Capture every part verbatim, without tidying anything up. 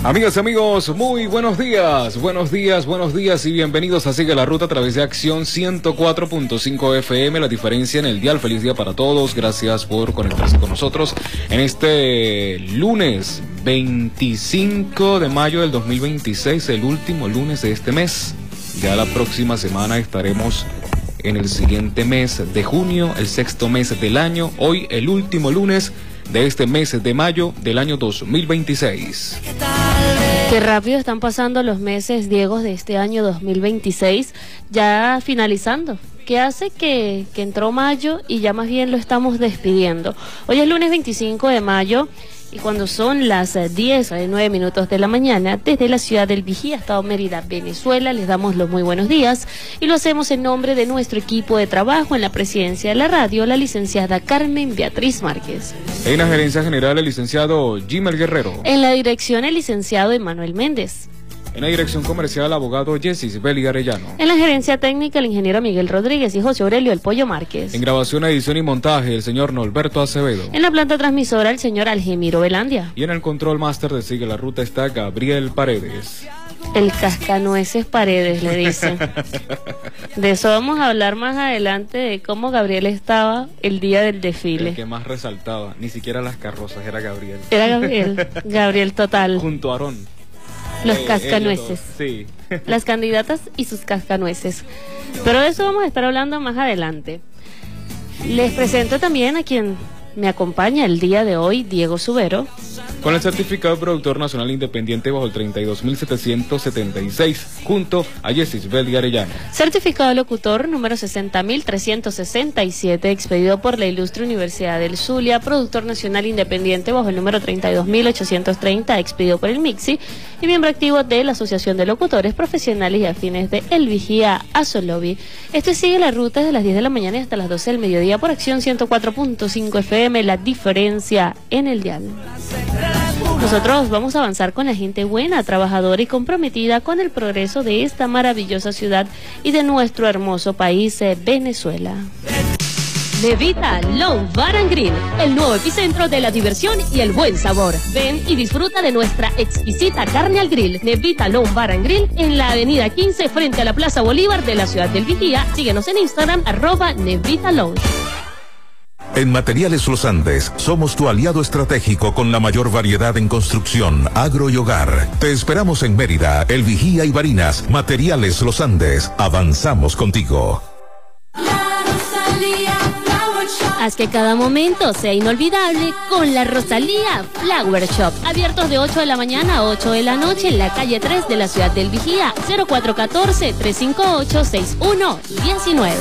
Amigas y amigos, muy buenos días, buenos días, buenos días y bienvenidos a Sigue la Ruta a través de Acción ciento cuatro punto cinco F M, la diferencia en el dial. Feliz día para todos, gracias por conectarse con nosotros en este lunes veinticinco de mayo del dos mil veintiséis, el último lunes de este mes. Ya la próxima semana estaremos en el siguiente mes de junio, el sexto mes del año. Hoy el último lunes de este mes de mayo del año dos mil veintiséis. Qué rápido están pasando los meses, Diego, de este año dos mil veintiséis, ya finalizando. ¿Qué hace que, que entró mayo y ya más bien lo estamos despidiendo? Hoy es lunes veinticinco de mayo y cuando son las diez o nueve minutos de la mañana, desde la ciudad del Vigía, Estado Mérida, Venezuela, les damos los muy buenos días y lo hacemos en nombre de nuestro equipo de trabajo en la presidencia de la radio, la licenciada Carmen Beatriz Márquez. En la gerencia general, el licenciado Jimel Guerrero. En la dirección, el licenciado Emanuel Méndez. En la dirección comercial, abogado Jessis Belli Arellano. En la gerencia técnica, el ingeniero Miguel Rodríguez y José Aurelio El Pollo Márquez. En grabación, edición y montaje, el señor Norberto Acevedo. En la planta transmisora, el señor Algemiro Velandia. Y en el control máster de Sigue la Ruta está Gabriel Paredes. El cascanueces Paredes, le dicen. De eso vamos a hablar más adelante, de cómo Gabriel estaba el día del desfile. El que más resaltaba, ni siquiera las carrozas, era Gabriel. Era Gabriel, Gabriel total. Junto a Aarón. Los Eh, cascanueces. Sí. Las candidatas y sus cascanueces. Pero de eso vamos a estar hablando más adelante. Les presento también a quien me acompaña el día de hoy, Diego Subero. Con el certificado de productor nacional independiente bajo el treinta y dos mil setecientos setenta y seis, junto a Jessis Belli Arellano. Certificado de locutor número sesenta mil trescientos sesenta y siete, expedido por la Ilustre Universidad del Zulia, productor nacional independiente bajo el número treinta y dos mil ochocientos treinta, expedido por el MIXI, y miembro activo de la Asociación de Locutores Profesionales y Afines de El Vigía Asolobi. Esto sigue la ruta desde las diez de la mañana hasta las doce del mediodía por Acción ciento cuatro punto cinco F M, la diferencia en el dial. Nosotros vamos a avanzar con la gente buena, trabajadora y comprometida con el progreso de esta maravillosa ciudad y de nuestro hermoso país, eh, Venezuela. Nevita Long Bar and Grill, el nuevo epicentro de la diversión y el buen sabor. Ven y disfruta de nuestra exquisita carne al grill. Nevita Long Bar and Grill en la avenida quince frente a la Plaza Bolívar de la ciudad del Vigía. Síguenos en Instagram, arroba Nevita Lounge. En Materiales Los Andes, somos tu aliado estratégico con la mayor variedad en construcción, agro y hogar. Te esperamos en Mérida, El Vigía y Barinas. Materiales Los Andes, avanzamos contigo. Haz que cada momento sea inolvidable con la Rosalía Flower Shop. Abiertos de ocho de la mañana a ocho de la noche en la calle tres de la ciudad del Vigía. cero cuatro uno cuatro, tres cinco ocho, seis uno uno nueve.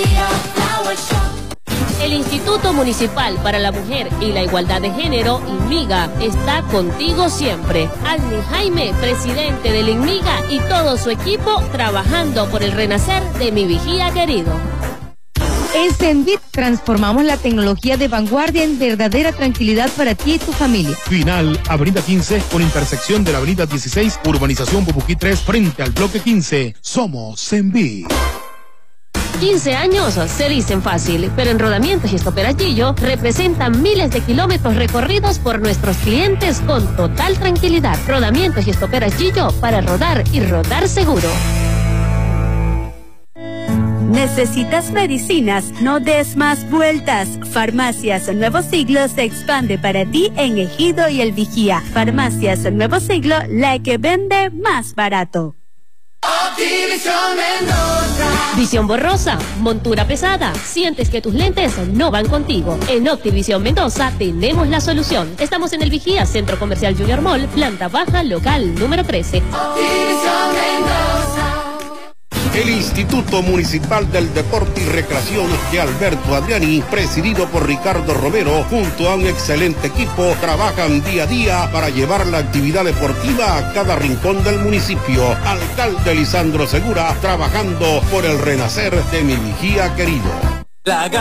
El Instituto Municipal para la Mujer y la Igualdad de Género, INMIGA, está contigo siempre. Alni Jaime, presidente del INMIGA, y todo su equipo trabajando por el renacer de mi Vigía querido. En Cenvit transformamos la tecnología de vanguardia en verdadera tranquilidad para ti y tu familia. Final, Avenida quince, con intersección de la Avenida dieciséis, Urbanización Bubuquí tres, frente al bloque quince. Somos Cenvit. quince años se dicen fácil, pero en Rodamientos y Estoperajillo representan miles de kilómetros recorridos por nuestros clientes con total tranquilidad. Rodamientos y Estoperajillo, para rodar y rodar seguro. ¿Necesitas medicinas? No des más vueltas. Farmacias Nuevo Siglo se expande para ti en Ejido y El Vigía. Farmacias Nuevo Siglo, la que vende más barato. Visión borrosa, montura pesada, sientes que tus lentes no van contigo. En Optivisión Mendoza tenemos la solución. Estamos en El Vigía, Centro Comercial Junior Mall, planta baja, local número trece. El Instituto Municipal del Deporte y Recreación de Alberto Adriani, presidido por Ricardo Romero, junto a un excelente equipo, trabajan día a día para llevar la actividad deportiva a cada rincón del municipio. Alcalde Lisandro Segura, trabajando por el renacer de mi Vigía querido.